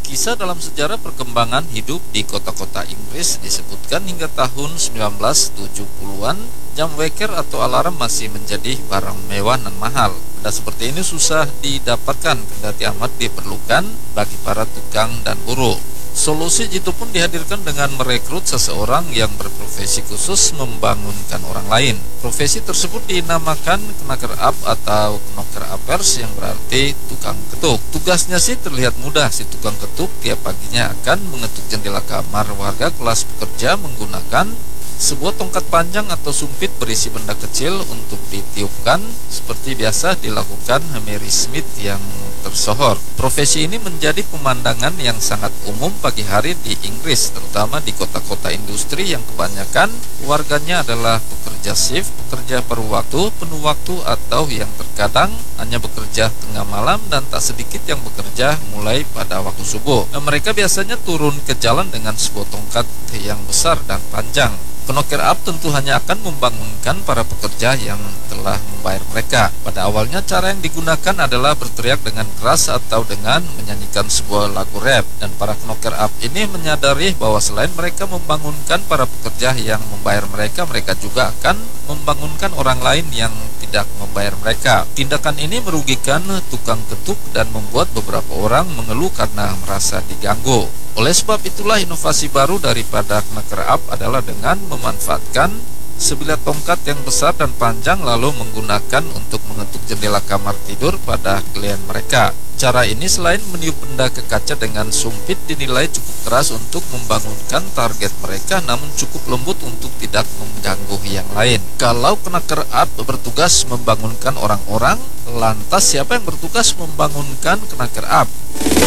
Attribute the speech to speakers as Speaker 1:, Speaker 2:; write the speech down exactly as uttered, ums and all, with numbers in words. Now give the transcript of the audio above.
Speaker 1: Kisah dalam sejarah perkembangan hidup di kota-kota Inggris disebutkan hingga tahun sembilan belas tujuh puluhan, jam weker atau alarm masih menjadi barang mewah dan mahal. Benda seperti ini susah didapatkan, kendati amat diperlukan bagi para tukang dan buruh. Solusi jitu pun dihadirkan dengan merekrut seseorang yang berprofesi khusus membangunkan orang lain. Profesi tersebut dinamakan knocker up atau knocker uppers, yang berarti tukang ketuk. Tugasnya sih terlihat mudah. Si tukang ketuk tiap paginya akan mengetuk jendela kamar warga kelas pekerja menggunakan sebuah tongkat panjang atau sumpit berisi benda kecil untuk ditiupkan, seperti biasa dilakukan Mary Smith yang tersohor. Profesi ini menjadi pemandangan yang sangat umum pagi hari di Inggris, terutama di kota-kota industri yang kebanyakan warganya adalah pekerja shift, pekerja paruh waktu, penuh waktu, atau yang terkadang hanya bekerja tengah malam, dan tak sedikit yang bekerja mulai pada waktu subuh. Nah, mereka biasanya turun ke jalan dengan sebuah tongkat yang besar dan panjang. Knocker up tentu hanya akan membangunkan para pekerja yang telah membayar mereka. Pada awalnya cara yang digunakan adalah berteriak dengan keras atau dengan menyanyikan sebuah lagu rap. Dan para knocker up ini menyadari bahwa selain mereka membangunkan para pekerja yang membayar mereka, mereka juga akan membangunkan orang lain yang tidak membayar mereka. Tindakan ini merugikan tukang ketuk dan membuat beberapa orang mengeluh karena merasa diganggu. Oleh sebab itulah inovasi baru daripada knocker up adalah dengan memanfaatkan sebilah tongkat yang besar dan panjang lalu menggunakan untuk mengetuk jendela kamar tidur pada klien mereka. Cara ini selain meniup benda ke kaca dengan sumpit dinilai cukup keras untuk membangunkan target mereka, namun cukup lembut untuk tidak mengganggu yang lain. Kalau knocker up bertugas membangunkan orang-orang, lantas siapa yang bertugas membangunkan knocker up?